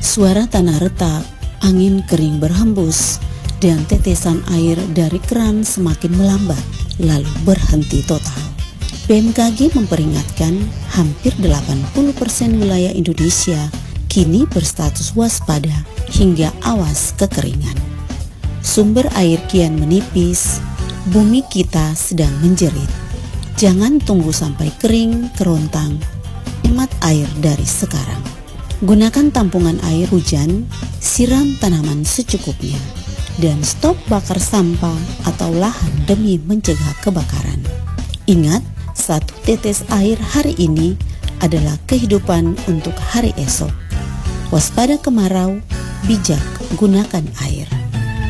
Suara tanah retak, angin kering berhembus, dan tetesan air dari keran semakin melambat, lalu berhenti total. BMKG memperingatkan hampir 80% wilayah Indonesia kini berstatus waspada hingga awas kekeringan. Sumber air kian menipis, bumi kita sedang menjerit. Jangan tunggu sampai kering kerontang, hemat air dari sekarang. Gunakan tampungan air hujan, siram tanaman secukupnya, dan stop bakar sampah atau lahan demi mencegah kebakaran. Ingat, satu tetes air hari ini adalah kehidupan untuk hari esok. Waspada kemarau, bijak gunakan air.